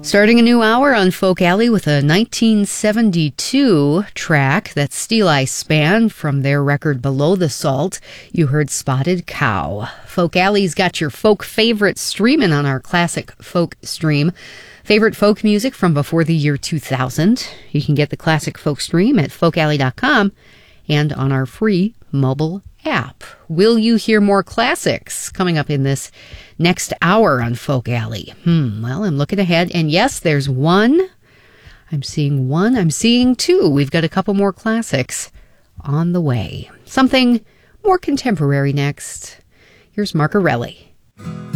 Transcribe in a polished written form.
Starting a new hour on Folk Alley with a 1972 track, that's Steel Eye Span from their record Below the Salt. You heard Spotted Cow. Folk Alley's got your folk favorites streaming on our classic folk stream. Favorite folk music from before the year 2000. You can get the classic folk stream at folkalley.com and on our free mobile app. Will you hear more classics coming up in this next hour on Folk Alley? Well, I'm looking ahead, and yes, there's one. I'm seeing two. We've got a couple more classics on the way. Something more contemporary next. Here's Marcarelli.